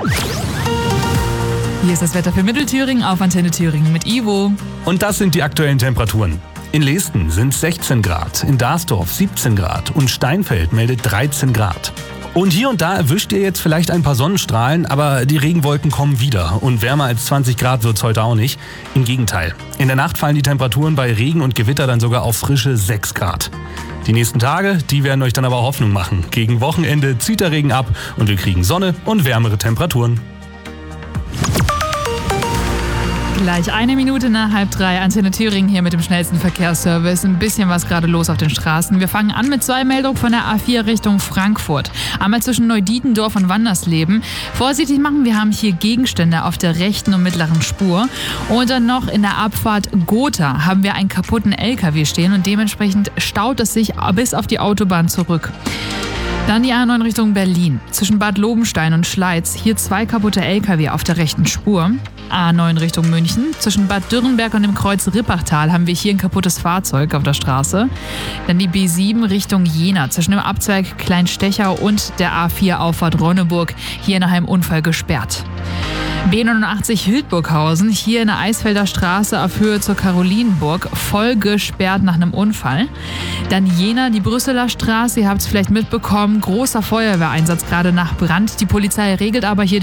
Hier ist das Wetter für Mittelthüringen auf Antenne Thüringen mit Ivo. Und das sind die aktuellen Temperaturen. In Leesten sind es 16 Grad, in Darsdorf 17 Grad und Steinfeld meldet 13 Grad. Und hier und da erwischt ihr jetzt vielleicht ein paar Sonnenstrahlen, aber die Regenwolken kommen wieder und wärmer als 20 Grad wird es heute auch nicht. Im Gegenteil, in der Nacht fallen die Temperaturen bei Regen und Gewitter dann sogar auf frische 6 Grad. Die nächsten Tage, die werden euch dann aber Hoffnung machen. Gegen Wochenende zieht der Regen ab und wir kriegen Sonne und wärmere Temperaturen. Gleich 1 Minute nach 2:30, Antenne Thüringen hier mit dem schnellsten Verkehrsservice. Ein bisschen was gerade los auf den Straßen. Wir fangen an mit 2 Meldungen von der A4 Richtung Frankfurt. Einmal zwischen Neudietendorf und Wandersleben. Vorsichtig machen, wir haben hier Gegenstände auf der rechten und mittleren Spur. Und dann noch in der Abfahrt Gotha haben wir einen kaputten LKW stehen und dementsprechend staut es sich bis auf die Autobahn zurück. Dann die A9 Richtung Berlin. Zwischen Bad Lobenstein und Schleiz. Hier 2 kaputte LKW auf der rechten Spur. A9 Richtung München. Zwischen Bad Dürrenberg und dem Kreuz Rippachtal haben wir hier ein kaputtes Fahrzeug auf der Straße. Dann die B7 Richtung Jena. Zwischen dem Abzweig Kleinstechau und der A4 Auffahrt Ronneburg. Hier nach einem Unfall gesperrt. B89 Hildburghausen, hier in der Eisfelder Straße auf Höhe zur Karolinenburg, voll gesperrt nach einem Unfall. Dann Jena, die Brüsseler Straße, ihr habt es vielleicht mitbekommen, großer Feuerwehreinsatz gerade nach Brand. Die Polizei regelt aber hier